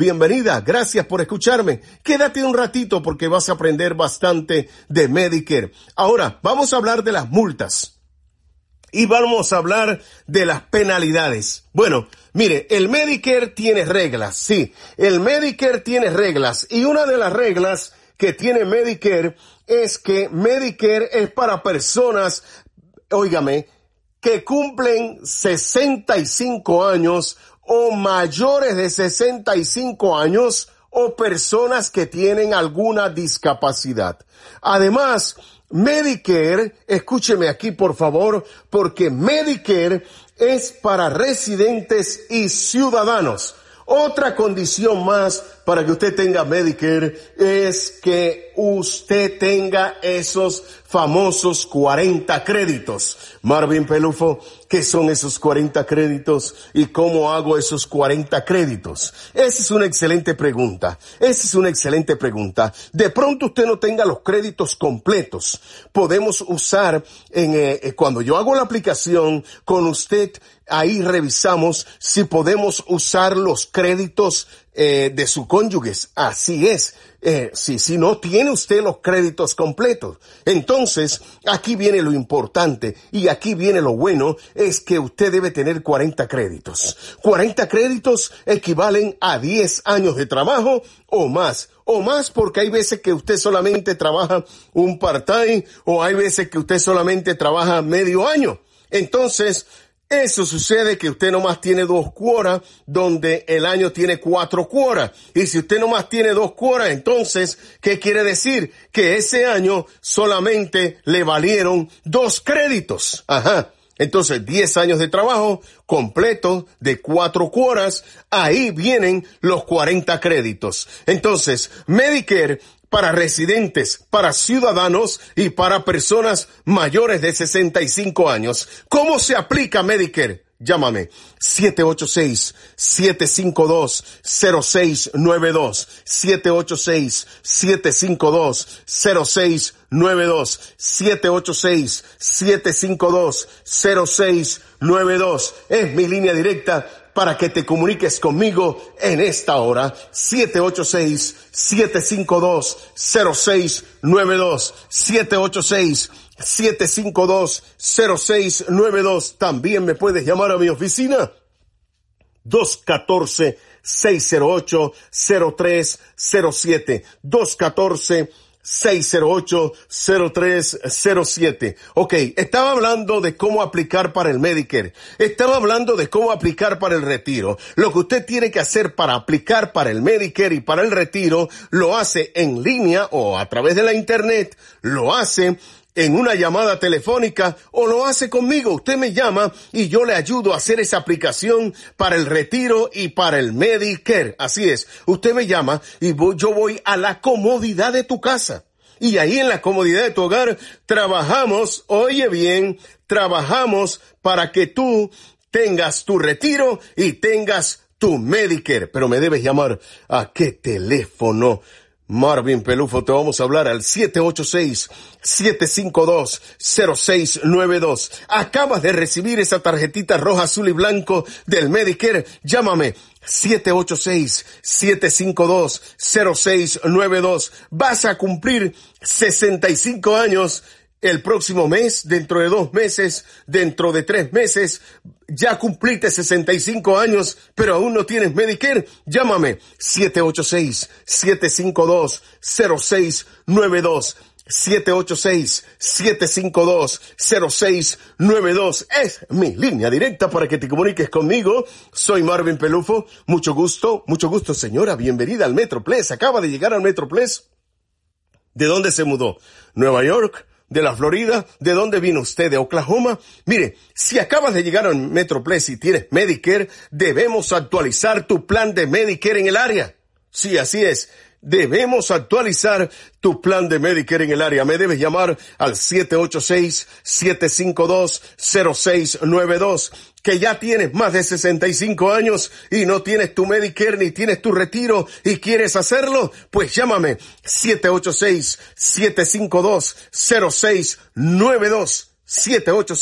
bienvenida, gracias por escucharme. Quédate un ratito porque vas a aprender bastante de Medicare. Ahora, vamos a hablar de las multas. Y vamos a hablar de las penalidades. Bueno, mire, el Medicare tiene reglas, sí. El Medicare tiene reglas. Y una de las reglas que tiene Medicare es que Medicare es para personas, óigame, que cumplen 65 años o mayores de 65 años o personas que tienen alguna discapacidad. Además, Medicare, escúcheme aquí por favor, porque Medicare es para residentes y ciudadanos. Otra condición más para que usted tenga Medicare es que usted tenga esos famosos 40 créditos. Marvin Pelufo, ¿qué son esos 40 créditos y cómo hago esos 40 créditos? Esa es una excelente pregunta. De pronto usted no tenga los créditos completos. Podemos usar cuando yo hago la aplicación con usted, ahí revisamos si podemos usar los créditos de su cónyuge. Así es. Si no tiene usted los créditos completos. Entonces, aquí viene lo importante y aquí viene lo bueno, es que usted debe tener 40 créditos. 40 créditos equivalen a 10 años de trabajo o más porque hay veces que usted solamente trabaja un part-time o hay veces que usted solamente trabaja medio año. Entonces, eso sucede que usted nomás tiene 2 cuotas, donde el año tiene 4 cuotas. Y si usted nomás tiene 2 cuotas, entonces, ¿qué quiere decir? Que ese año solamente le valieron 2 créditos. Ajá. Entonces, 10 años de trabajo completo de 4 cuotas, ahí vienen los 40 créditos. Entonces, Medicare para residentes, para ciudadanos y para personas mayores de 65 años. ¿Cómo se aplica Medicare? Llámame 786-752-0692, 786-752-0692, 786-752-0692. Es mi línea directa para que te comuniques conmigo en esta hora. 786-752-0692, 786-752-0692. También me puedes llamar a mi oficina 214-608-0307, 214-608-0307. Ok, estaba hablando de cómo aplicar para el Medicare. Estaba hablando de cómo aplicar para el retiro. Lo que usted tiene que hacer para aplicar para el Medicare y para el retiro, lo hace en línea o a través de la internet, lo hace en una llamada telefónica o lo hace conmigo. Usted me llama y yo le ayudo a hacer esa aplicación para el retiro y para el Medicare. Así es, usted me llama y yo voy a la comodidad de tu casa. Y ahí en la comodidad de tu hogar trabajamos, oye bien, trabajamos para que tú tengas tu retiro y tengas tu Medicare. Pero me debes llamar a ¿qué teléfono? Marvin Pelufo, te vamos a hablar al 786-752-0692. Acabas de recibir esa tarjetita roja, azul y blanco del Medicare. Llámame 786-752-0692. Vas a cumplir 65 años el próximo mes, dentro de 2 meses, dentro de 3 meses. Ya cumpliste 65 años, pero aún no tienes Medicare. Llámame 786-752-0692. 786-752-0692. Es mi línea directa para que te comuniques conmigo. Soy Marvin Pelufo. Mucho gusto, señora. Bienvenida al Metroplex. Acaba de llegar al Metroplex. ¿De dónde se mudó? ¿Nueva York? ¿De la Florida? ¿De dónde vino usted? ¿De Oklahoma? Mire, si acabas de llegar al Metroplex y tienes Medicare, debemos actualizar tu plan de Medicare en el área. Sí, así es. Debemos actualizar tu plan de Medicare en el área. Me debes llamar al 786-752-0692. Que ya tienes más de 65 años y no tienes tu Medicare ni tienes tu retiro y quieres hacerlo, pues llámame 786-752-0692.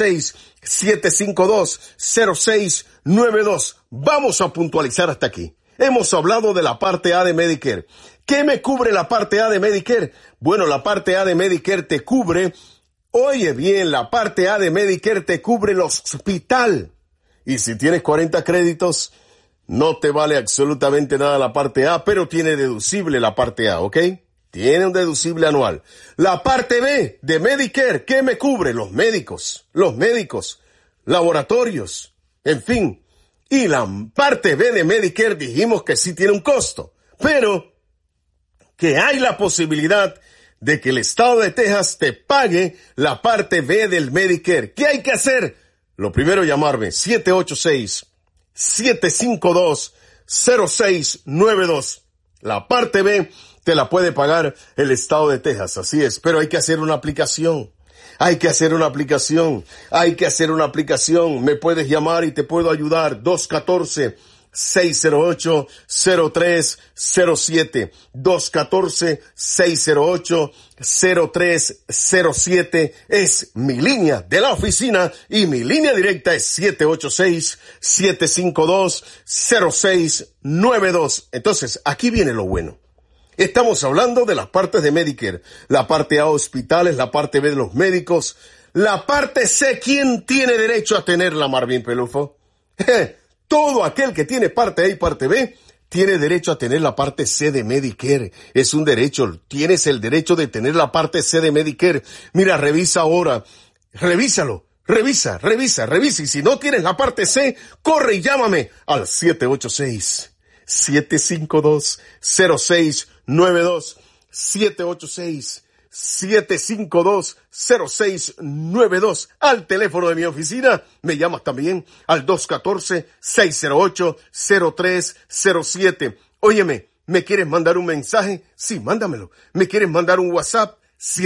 786-752-0692. Vamos a puntualizar hasta aquí. Hemos hablado de la parte A de Medicare. ¿Qué me cubre la parte A de Medicare? Bueno, la parte A de Medicare te cubre, oye bien, la parte A de Medicare te cubre el hospital. Y si tienes 40 créditos, no te vale absolutamente nada la parte A, pero tiene deducible la parte A, ¿ok? Tiene un deducible anual. La parte B de Medicare, ¿qué me cubre? Los médicos, laboratorios, en fin. Y la parte B de Medicare dijimos que sí tiene un costo, pero que hay la posibilidad de que el estado de Texas te pague la parte B del Medicare. ¿Qué hay que hacer? Lo primero, llamarme 786-752-0692. La parte B te la puede pagar el estado de Texas, así es, pero hay que hacer una aplicación. Hay que hacer una aplicación. Me puedes llamar y te puedo ayudar. 214-608-0307. 214-608-0307 es mi línea de la oficina y mi línea directa es 786-752-0692. Entonces, aquí viene lo bueno. Estamos hablando de las partes de Medicare, la parte A hospitales, la parte B de los médicos, la parte C, ¿quién tiene derecho a tenerla, Marvin Pelufo? Todo aquel que tiene parte A y parte B tiene derecho a tener la parte C de Medicare. Es un derecho, tienes el derecho de tener la parte C de Medicare. Mira, revisa ahora, revisa. Y si no tienes la parte C, corre y llámame al 786-752-0692. 786-752-0692. Al teléfono de mi oficina, me llamas también al 214-608-0307. Óyeme, ¿me quieres mandar un mensaje? Sí, mándamelo. ¿Me quieres mandar un WhatsApp?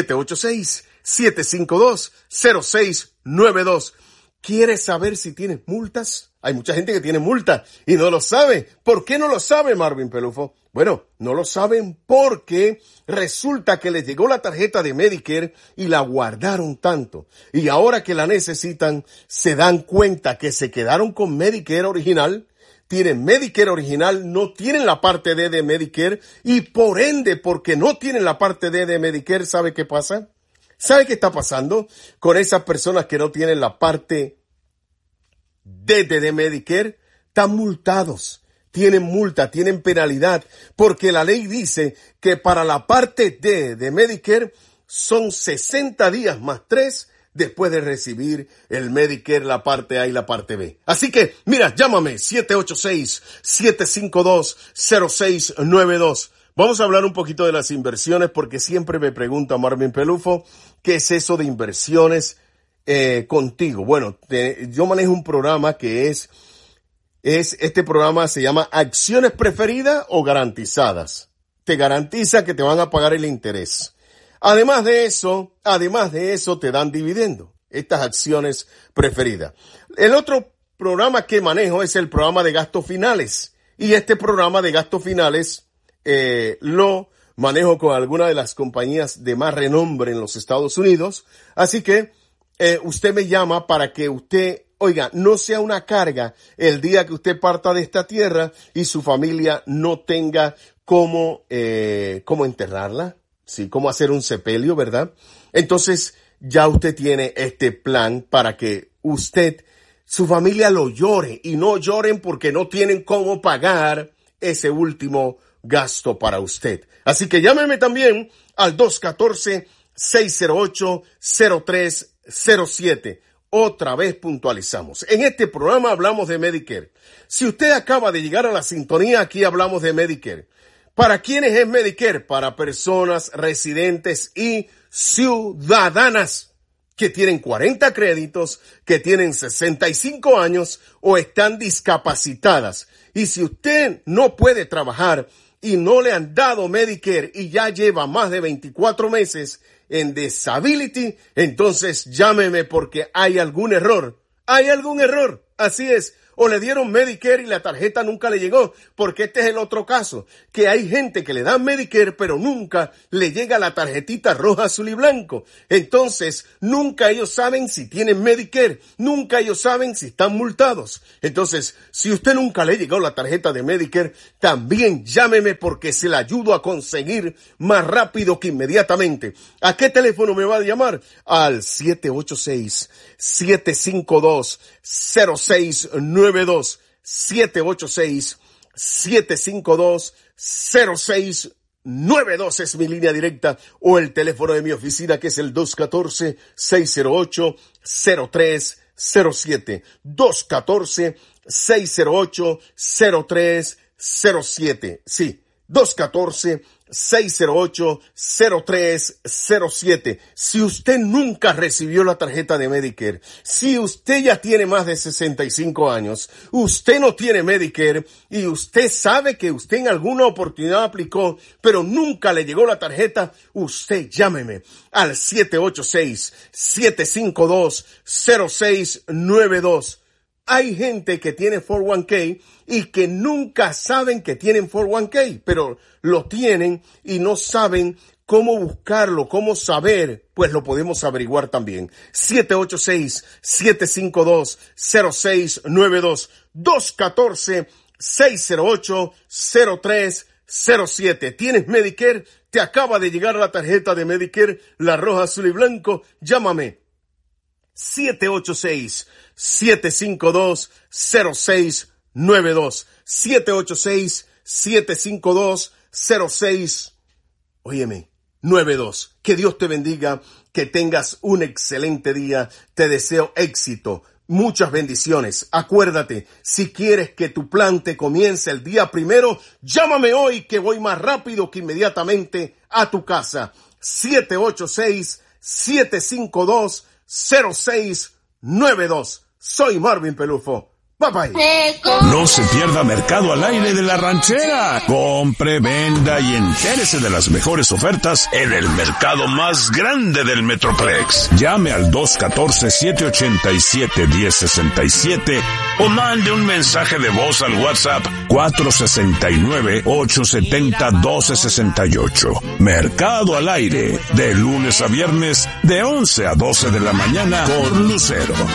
786-752-0692. ¿Quieres saber si tienes multas? Hay mucha gente que tiene multas y no lo sabe. ¿Por qué no lo sabe, Marvin Pelufo? Bueno, no lo saben porque resulta que les llegó la tarjeta de Medicare y la guardaron tanto. Y ahora que la necesitan, se dan cuenta que se quedaron con Medicare original, tienen Medicare original, no tienen la parte D de Medicare y por ende, porque no tienen la parte D de Medicare, ¿sabe qué pasa? ¿Sabe qué está pasando con esas personas que no tienen la parte D de Medicare? Están multados, tienen multa, tienen penalidad, porque la ley dice que para la parte D de Medicare son 60 días más 3 después de recibir el Medicare, la parte A y la parte B. Así que, mira, llámame 786-752-0692. Vamos a hablar un poquito de las inversiones porque siempre me pregunta Marvin Pelufo, ¿qué es eso de inversiones contigo? Bueno, yo manejo un programa que este programa se llama Acciones Preferidas o Garantizadas. Te garantiza que te van a pagar el interés. Además de eso te dan dividendo, estas acciones preferidas. El otro programa que manejo es el programa de gastos finales. Y este programa de gastos finales lo manejo con alguna de las compañías de más renombre en los Estados Unidos. Así que usted me llama para que usted, oiga, no sea una carga el día que usted parta de esta tierra y su familia no tenga cómo enterrarla, sí, cómo hacer un sepelio, ¿verdad? Entonces ya usted tiene este plan para que su familia lo llore y no lloren porque no tienen cómo pagar ese último gasto para usted. Así que llámeme también al 214-608-0307. Otra vez puntualizamos. En este programa hablamos de Medicare. Si usted acaba de llegar a la sintonía, aquí hablamos de Medicare. ¿Para quiénes es Medicare? Para personas residentes y ciudadanas que tienen 40 créditos, que tienen 65 años o están discapacitadas. Y si usted no puede trabajar y no le han dado Medicare y ya lleva más de 24 meses en disability, entonces llámeme porque hay algún error. Hay algún error. Así es. o le dieron Medicare y la tarjeta nunca le llegó, porque este es el otro caso, que hay gente que le dan Medicare pero nunca le llega la tarjetita roja, azul y blanco. Entonces, nunca ellos saben si tienen Medicare, nunca ellos saben si están multados. Entonces, si usted nunca le llegó la tarjeta de Medicare, también llámeme porque se la ayudo a conseguir más rápido que inmediatamente. ¿A qué teléfono me va a llamar? Al 786-752-0692. 786-752-0692 es mi línea directa, o el teléfono de mi oficina, que es el 214-608-0307. 214-608-0307. Sí, 214-608-0307. Si usted nunca recibió la tarjeta de Medicare, si usted ya tiene más de 65 años, usted no tiene Medicare y usted sabe que usted en alguna oportunidad aplicó, pero nunca le llegó la tarjeta, usted llámeme al 786-752-0692. Hay gente que tiene 401k y que nunca saben que tienen 401k, pero lo tienen y no saben cómo buscarlo, cómo saber, pues lo podemos averiguar también. 786-752-0692, 214-608-0307. ¿Tienes Medicare? ¿Te acaba de llegar la tarjeta de Medicare, la roja, azul y blanco? Llámame. 786-752-0692. 786-752-0692. Que Dios te bendiga, que tengas un excelente día. Te deseo éxito, muchas bendiciones. Acuérdate, si quieres que tu plan te comience el día 1, llámame hoy que voy más rápido que inmediatamente a tu casa. 786-752-0692. Soy Marvin Pelufo. Bye bye. No se pierda Mercado al Aire de la Ranchera. Compre, venda y entérese de las mejores ofertas en el mercado más grande del Metroplex. Llame al 214-787-1067 o mande un mensaje de voz al WhatsApp 469-870-1268. Mercado al Aire, de lunes a viernes, de 11 a 12 de la mañana por Lucero.